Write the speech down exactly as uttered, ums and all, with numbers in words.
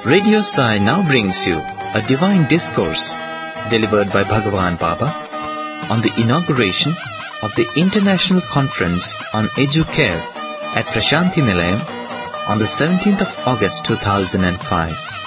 Radio Sai now brings you a divine discourse delivered by Bhagavan Baba on the inauguration of the International Conference on EduCare at Prashanthi Nilayam on the seventeenth of August two thousand five.